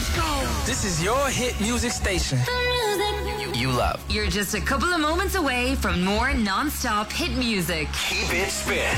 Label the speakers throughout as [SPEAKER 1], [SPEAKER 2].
[SPEAKER 1] Let's go. This is your hit music station. You love.
[SPEAKER 2] You're just a couple of moments away from more non-stop hit music.
[SPEAKER 3] Keep it spin.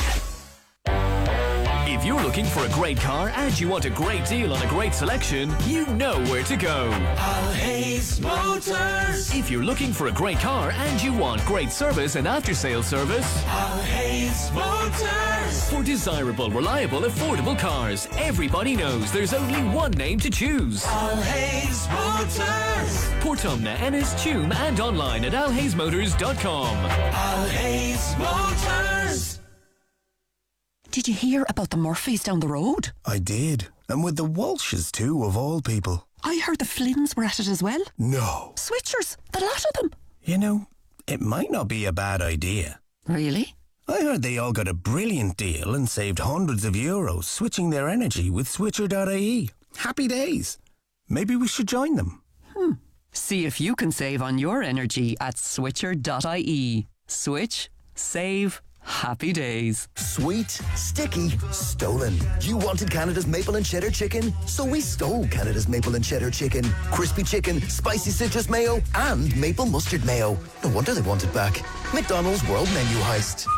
[SPEAKER 4] If you're looking for a great car and you want a great deal on a great selection, you know where to go.
[SPEAKER 3] Alhays Motors.
[SPEAKER 4] If you're looking for a great car and you want great service and after-sales service,
[SPEAKER 3] Alhays Motors.
[SPEAKER 4] For desirable, reliable, affordable cars, everybody knows there's only one name to choose.
[SPEAKER 3] Alhays Motors.
[SPEAKER 4] Portumna, Ennis, Tuam and online at alhaysmotors.com.
[SPEAKER 3] Alhays Motors.
[SPEAKER 5] Did you hear about the Murphys down the road?
[SPEAKER 6] I did. And with the Walshes too, of all people.
[SPEAKER 5] I heard the Flynns were at it as well.
[SPEAKER 6] No.
[SPEAKER 5] Switchers, the lot of them.
[SPEAKER 6] You know, it might not be a bad idea.
[SPEAKER 5] Really?
[SPEAKER 6] I heard they all got a brilliant deal and saved hundreds of euros switching their energy with Switcher.ie. Happy days. Maybe we should join them.
[SPEAKER 5] See if you can save on your energy at Switcher.ie. Switch, save, happy days.
[SPEAKER 7] Sweet, sticky, stolen. You wanted Canada's maple and cheddar chicken, so we stole Canada's maple and cheddar chicken. Crispy chicken, spicy citrus mayo, and maple mustard mayo. No wonder they want it back. McDonald's World Menu Heist.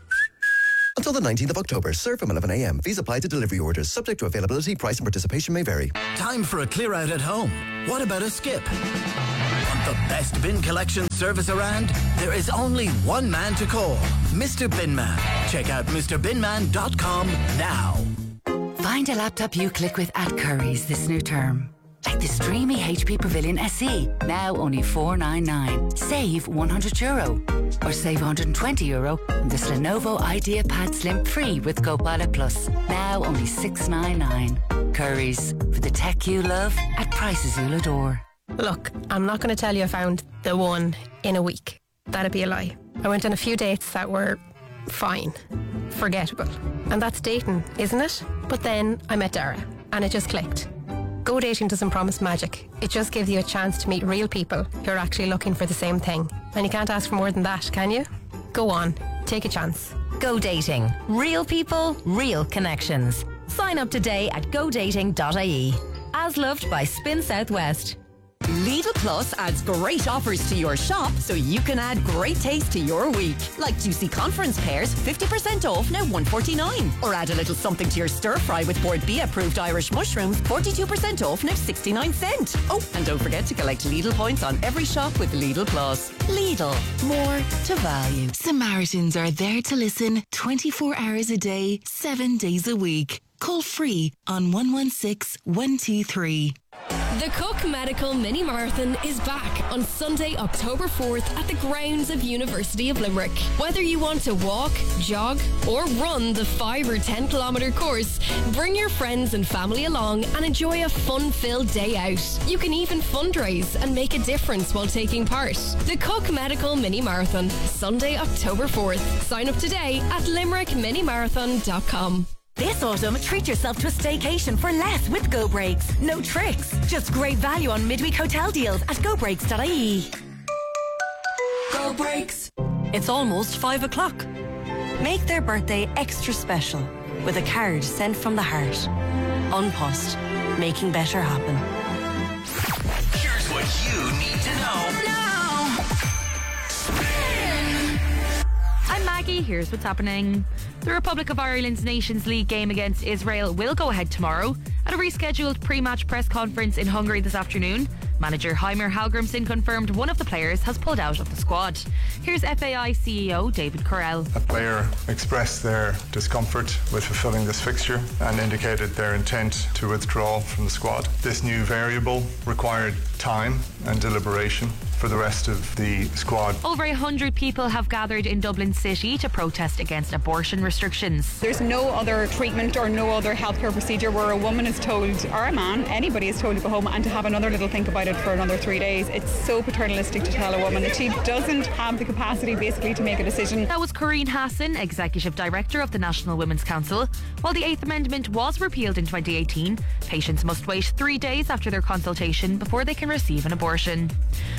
[SPEAKER 7] Until the 19th of October. Serve from 11 a.m. Fees apply to delivery orders. Subject to availability, price and participation may vary.
[SPEAKER 8] Time for a clear out at home. What about a skip? Want the best bin collection service around? There is only one man to call, Mr. Binman. Check out MrBinman.com now.
[SPEAKER 2] Find a laptop you click with at Curry's this new term. Like the streamy HP Pavilion SE, now only $499. Save €100. Or save €120 on this Lenovo IdeaPad Slim Free with Copilot Plus, now only $699. Curry's, for the tech you love at prices you'll adore.
[SPEAKER 9] Look, I'm not going to tell you I found the one in a week. That'd be a lie. I went on a few dates that were fine, forgettable. And that's dating, isn't it? But then I met Dara, and it just clicked. Go dating doesn't promise magic. It just gives you a chance to meet real people who are actually looking for the same thing. And you can't ask for more than that, can you? Go on, take a chance.
[SPEAKER 10] Go dating. Real people, real connections. Sign up today at godating.ie. As loved by Spin Southwest.
[SPEAKER 11] Lidl Plus adds great offers to your shop so you can add great taste to your week. Like juicy conference pears, 50% off, now $1.49. Or add a little something to your stir fry with Board B approved Irish mushrooms, 42% off, now 69 cents. Oh, and don't forget to collect Lidl points on every shop with Lidl Plus. Lidl, more to value.
[SPEAKER 12] Samaritans are there to listen 24 hours a day, 7 days a week. Call free on 116 123.
[SPEAKER 13] The Cook Medical Mini Marathon is back on Sunday, October 4th at the grounds of University of Limerick. Whether you want to walk, jog or run the 5 or 10 kilometre course, bring your friends and family along and enjoy a fun-filled day out. You can even fundraise and make a difference while taking part. The Cook Medical Mini Marathon, Sunday, October 4th. Sign up today at limerickminimarathon.com.
[SPEAKER 10] This autumn, treat yourself to a staycation for less with Go Breaks. No tricks, just great value on midweek hotel deals at gobreaks.ie.
[SPEAKER 14] Go Breaks. It's almost 5 o'clock. Make their birthday extra special with a card sent from the heart. Unpost, making better happen.
[SPEAKER 3] Here's what you need to know.
[SPEAKER 15] I'm Maggie. Here's what's happening. The Republic of Ireland's Nations League game against Israel will go ahead tomorrow. At a rescheduled pre-match press conference in Hungary this afternoon, manager Heimer Hallgrimsson confirmed one of the players has pulled out of the squad. Here's FAI CEO David Correll.
[SPEAKER 16] A player expressed their discomfort with fulfilling this fixture and indicated their intent to withdraw from the squad. This new variable required time and deliberation for the rest of the squad.
[SPEAKER 15] Over 100 people have gathered in Dublin City to protest against abortion restrictions.
[SPEAKER 17] There's no other treatment or no other healthcare procedure where a woman is told, or a man, anybody is told to go home and to have another little think about it for another 3 days. It's so paternalistic to tell a woman that she doesn't have the capacity basically to make a decision.
[SPEAKER 15] That was Corinne Hassan, Executive Director of the National Women's Council. While the 8th Amendment was repealed in 2018, patients must wait 3 days after their consultation before they can receive an abortion.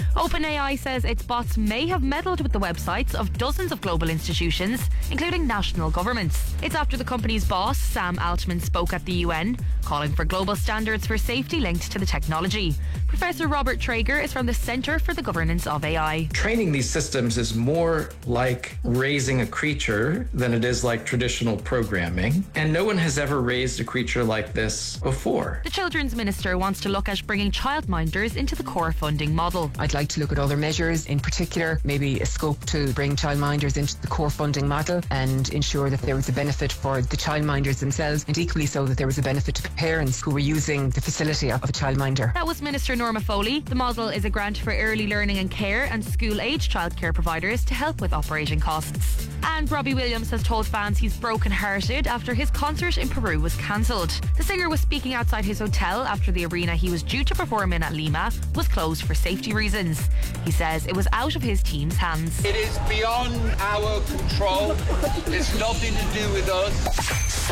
[SPEAKER 15] OpenAI says its bots may have meddled with the websites of dozens of global institutions, including national governments. It's after the company's boss, Sam Altman, spoke at the UN, calling for global standards for safety linked to the technology. Professor Robert Traeger is from the Centre for the Governance of AI.
[SPEAKER 18] Training these systems is more like raising a creature than it is like traditional programming, and no one has ever raised a creature like this before.
[SPEAKER 15] The Children's Minister wants to look at bringing childminders into the core funding model.
[SPEAKER 19] I'd like to look at other measures, in particular maybe a scope to bring childminders into the core funding model and ensure that there was a benefit for the childminders themselves, and equally so that there was a benefit to parents who were using the facility of a childminder.
[SPEAKER 15] That was Minister Norma Foley. The model is a grant for early learning and care and school-age childcare providers to help with operating costs. And Robbie Williams has told fans he's broken-hearted after his concert in Peru was cancelled. The singer was speaking outside his hotel after the arena he was due to perform in at Lima was closed for safety reasons. He says it was out of his team's hands.
[SPEAKER 20] It is beyond our control. It's nothing to do with us.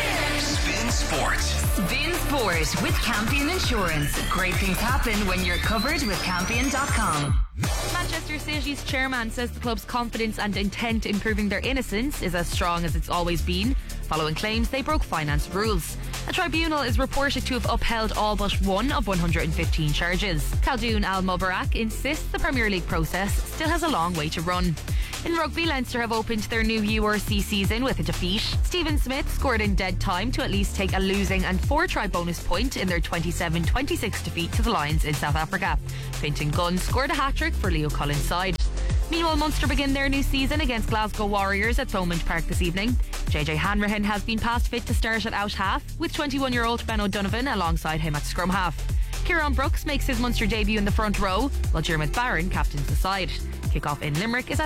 [SPEAKER 3] Spin Sports.
[SPEAKER 2] Spin Sport with Campion Insurance. Great things happen when you're covered with Campion.com.
[SPEAKER 15] Manchester City's chairman says the club's confidence and intent in proving their innocence is as strong as it's always been, following claims they broke finance rules. A tribunal is reported to have upheld all but one of 115 charges. Khaldoon Al Mubarak insists the Premier League process still has a long way to run. In rugby, Leinster have opened their new URC season with a defeat. Stephen Smith scored in dead time to at least take a losing and 4-try bonus point in their 27-26 defeat to the Lions in South Africa. Fintan Gunn scored a hat-trick for Leo Collins' side. Meanwhile, Munster begin their new season against Glasgow Warriors at Thomond Park this evening. JJ Hanrahan has been past fit to start at out half, with 21-year-old Ben O'Donovan alongside him at scrum half. Kieran Brooks makes his Munster debut in the front row, while Dermot Barron captains the side. Kick-off in Limerick is at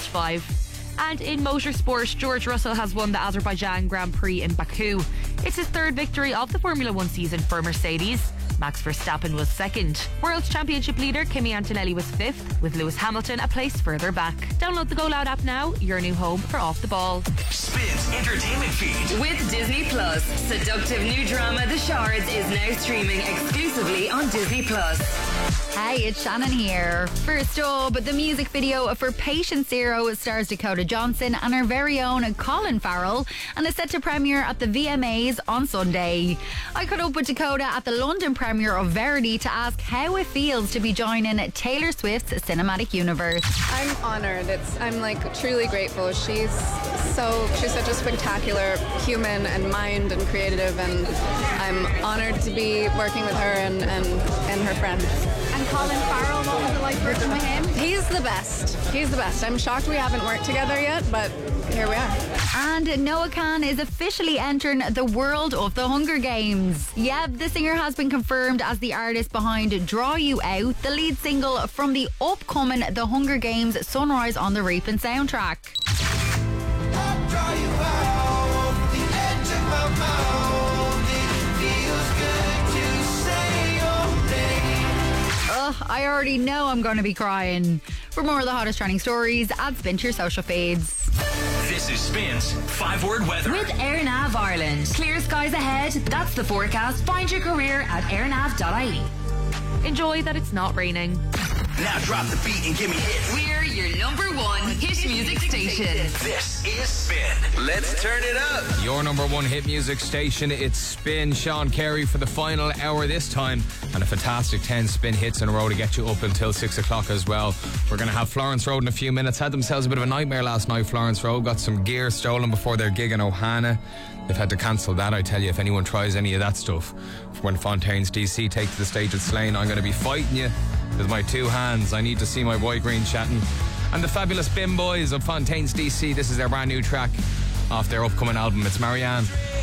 [SPEAKER 15] 5:30. And in motorsport, George Russell has won the Azerbaijan Grand Prix in Baku. It's his third victory of the Formula One season for Mercedes. Max Verstappen was second. World Championship leader Kimi Antonelli was fifth, with Lewis Hamilton a place further back. Download the Go Loud app now, your new home for Off the Ball.
[SPEAKER 3] Spins entertainment feed.
[SPEAKER 2] With Disney Plus, seductive new drama The Shards is now streaming exclusively on Disney Plus.
[SPEAKER 21] Hey, it's Shannon here. First up, the music video for Patient Zero stars Dakota Johnson and her very own Colin Farrell, and is set to premiere at the VMAs on Sunday. I caught up with Dakota at the London premiere of Verity to ask how it feels to be joining Taylor Swift's cinematic universe.
[SPEAKER 22] I'm honoured. I'm truly grateful. She's such a spectacular human and mind and creative, and I'm honoured to be working with her and her friend.
[SPEAKER 21] And Colin Farrell, what was it like working with him?
[SPEAKER 22] He's the best. I'm shocked we haven't worked together yet, but here we are.
[SPEAKER 21] And Noah Khan is officially entering the world of the Hunger Games. Yeah, the singer has been confirmed as the artist behind Draw You Out, the lead single from the upcoming The Hunger Games Sunrise on the Reaping soundtrack. I already know I'm going to be crying. For more of the hottest trending stories, add Spin to your social feeds.
[SPEAKER 3] This is Spin's 5-word weather.
[SPEAKER 2] With AirNav Ireland. Clear skies ahead. That's the forecast. Find your career at airnav.ie.
[SPEAKER 15] Enjoy that it's not raining.
[SPEAKER 3] Now drop the beat and give me hits.
[SPEAKER 2] We're your number one hit music station.
[SPEAKER 3] This is Spin. Let's turn it up.
[SPEAKER 1] Your number one hit music station, it's Spin. Sean Carey for the final hour this time, and a fantastic 10 Spin hits in a row to get you up until 6 o'clock as well. We're going to have Florence Road in a few minutes. Had themselves a bit of a nightmare last night, Florence Road. Got some gear stolen before their gig in Ohana. They've had to cancel that. I tell you, if anyone tries any of that stuff, when Fontaines DC take to the stage at Slane, I'm going to be fighting you with my two hands. I need to see my boy Green chatting. And the fabulous Bim Boys of Fontaines DC. This is their brand new track off their upcoming album. It's Marianne.